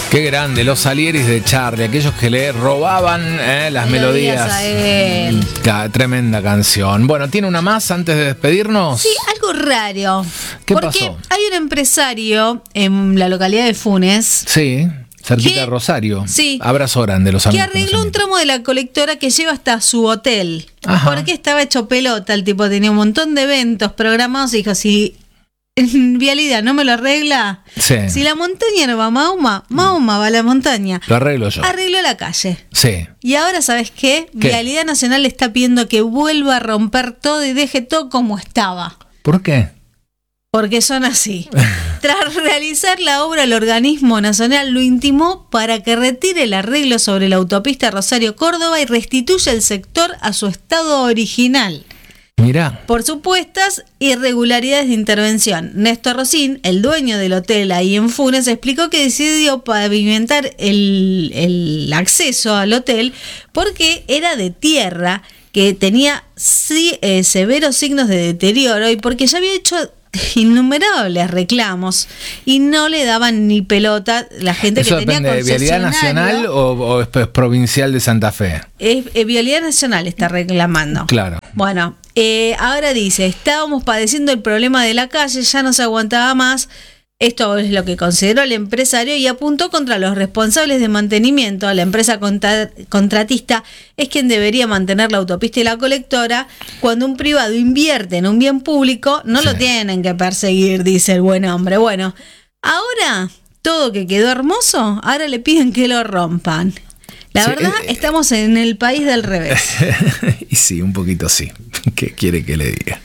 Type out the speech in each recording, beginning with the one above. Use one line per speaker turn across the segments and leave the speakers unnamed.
Qué grande, los Salieris de Charlie, aquellos que le robaban las melodías
a él.
Tremenda canción. Bueno, ¿tiene una más antes de despedirnos?
Sí, algo raro.
¿Qué
porque
pasó?
Hay un empresario en la localidad de Funes.
Sí, cerquita de Rosario.
Sí.
Abrazo grande, los amigos.
Que arregló un tramo de la colectora que lleva hasta su hotel.
Ajá.
Porque estaba hecho pelota, el tipo tenía un montón de eventos programados y dijo, si Vialidad no me lo arregla,
Sí.
si la montaña no va a Mahoma, Mahoma va a la montaña.
Lo arreglo yo.
Arregló la calle.
Sí.
Y ahora, ¿sabes qué? Vialidad Nacional le está pidiendo que vuelva a romper todo y deje todo como estaba.
¿Por qué?
Porque son así. Tras realizar la obra, el organismo nacional lo intimó para que retire el arreglo sobre la autopista Rosario-Córdoba y restituya el sector a su estado original.
Mirá.
Por supuestas irregularidades de intervención. Néstor Rosín, el dueño del hotel ahí en Funes, explicó que decidió pavimentar el acceso al hotel porque era de tierra, que tenía severos signos de deterioro y porque ya había hecho innumerables reclamos y no le daban ni pelota la gente
¿Eso
que tenía
depende de Vialidad Nacional o es provincial de Santa Fe?
Vialidad Nacional está reclamando.
Claro.
Bueno, ahora dice, estábamos padeciendo el problema de la calle, ya no se aguantaba más. Esto es lo que consideró el empresario y apuntó contra los responsables de mantenimiento. La empresa contratista es quien debería mantener la autopista y la colectora. Cuando un privado invierte en un bien público, no lo tienen que perseguir, dice el buen hombre. Bueno, ahora todo que quedó hermoso, ahora le piden que lo rompan. La verdad, estamos en el país del revés.
Y sí, un poquito sí. ¿Qué quiere que le diga?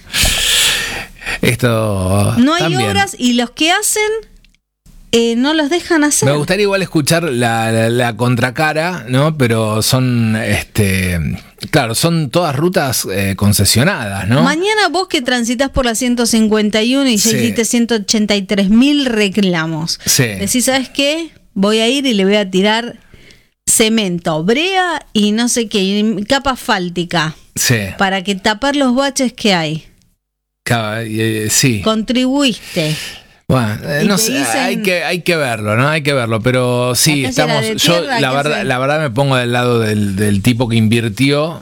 Esto
no hay
también.
obras y los que hacen no los dejan hacer.
Me gustaría igual escuchar la contracara, ¿no? Pero son, claro, son todas rutas concesionadas, ¿no?
Mañana vos que transitas por la 151 y ya hiciste 183.000 reclamos.
Sí.
Decís, ¿sabes qué? Voy a ir y le voy a tirar cemento, brea y no sé qué, capa asfáltica.
Sí.
Para que tapar los baches que hay.
Sí.
Contribuiste.
Bueno, no sé, dicen, hay que verlo, ¿no? Hay que verlo, pero sí, estamos. Yo la verdad me pongo del lado del tipo que invirtió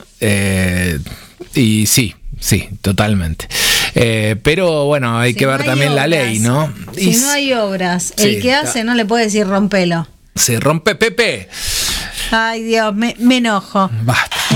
y sí, totalmente. Pero bueno, hay que ver también obras, la ley, ¿no?
Si no hay obras, el que hace no le puede decir rompelo.
Se rompe Pepe.
Ay Dios, me enojo.
Basta.